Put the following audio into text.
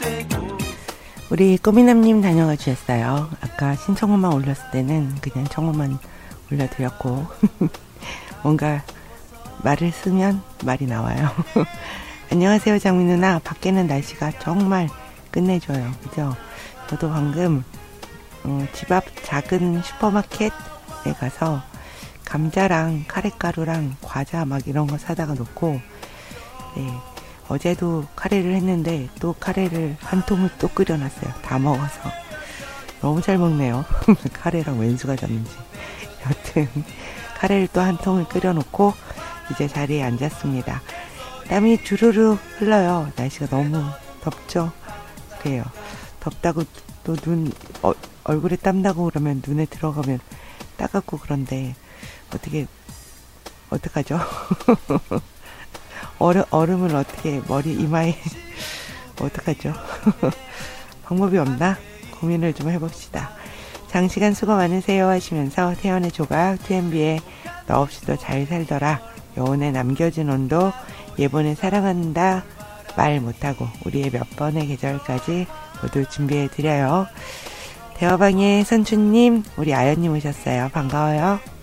우리 꼬미남님 다녀가 주셨어요. 아까 신청어만 올렸을 때는 그냥 청어만 올려드렸고 뭔가 말을 쓰면 말이 나와요. 안녕하세요 장미 누나. 밖에는 날씨가 정말 끝내줘요. 그죠? 저도 방금 집 앞 작은 슈퍼마켓에 가서 감자랑 카레가루랑 과자 막 이런 거 사다가 놓고, 네, 어제도 카레를 했는데 또 카레를 한 통을 또 끓여놨어요. 다 먹어서. 너무 잘 먹네요. 카레랑 웬수가 졌는지. 여튼 카레를 또 한 통을 끓여놓고 이제 자리에 앉았습니다. 땀이 주르르 흘러요. 날씨가 너무 덥죠. 그래요. 덥다고 또 얼굴에 땀 나고 그러면 눈에 들어가면 따갑고 그런데 어떡하죠? 얼음을 어떻게 머리 이마에 어떡하죠? 방법이 없나? 고민을 좀 해봅시다. 장시간 수고 많으세요 하시면서 태연의 조각 2MB에 너 없이도 잘 살더라, 여운에 남겨진 온도, 예본에 사랑한다 말 못하고 우리의 몇 번의 계절까지 모두 준비해드려요. 대화방의 선주님, 우리 아연님 오셨어요. 반가워요.